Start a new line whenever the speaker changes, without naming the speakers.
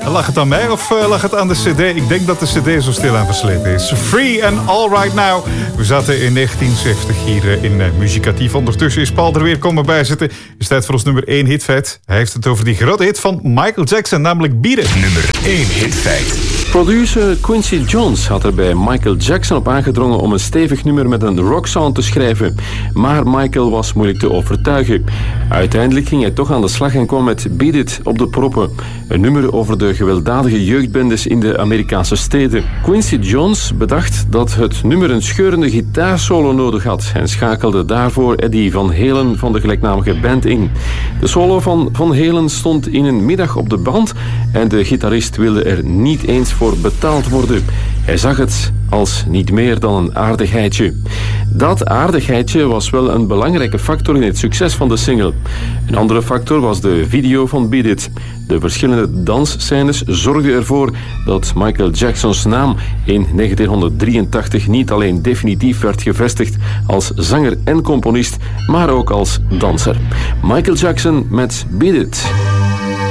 Lag het aan mij of lag het aan de cd? Ik denk dat de cd zo stilaan versleten is. Free and All Right Now. We zaten in 1970 hier in Muzikatief. Ondertussen is Paul er weer komen bijzitten. Het is tijd voor ons nummer 1 hitfeit. Hij heeft het over die grote hit van Michael Jackson, namelijk Beat It.
Nummer 1 hitfeit.
Producer Quincy Jones had er bij Michael Jackson op aangedrongen om een stevig nummer met een rocksound te schrijven. Maar Michael was moeilijk te overtuigen. Uiteindelijk ging hij toch aan de slag en kwam met Beat It op de proppen. Een nummer over de gewelddadige jeugdbendes in de Amerikaanse steden. Quincy Jones bedacht dat het nummer een scheurende gitaarsolo nodig had en schakelde daarvoor Eddie Van Halen van de gelijknamige band in. De solo van Van Halen stond in een middag op de band en de gitarist wilde er niet eens voor betaald worden. Hij zag het als niet meer dan een aardigheidje. Dat aardigheidje was wel een belangrijke factor in het succes van de single. Een andere factor was de video van Beat It. De verschillende dansscènes zorgden ervoor dat Michael Jacksons naam in 1983 niet alleen definitief werd gevestigd als zanger en componist, maar ook als danser. Michael Jackson met Beat It.